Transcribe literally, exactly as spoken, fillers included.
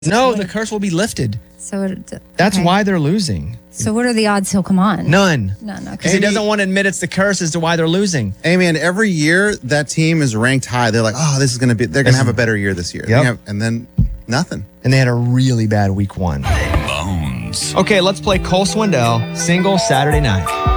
No, the curse will be lifted. So it, That's okay. why they're losing. So what are the odds he'll come on? None. None. Okay. Because he doesn't want to admit it's the curse as to why they're losing. Amy, and every year that team is ranked high. They're like, oh, this is going to be, they're going to have a better year this year. Yep. Have, and then nothing. And they had a really bad week one. Bones. Okay, let's play Cole Swindell, single Saturday night.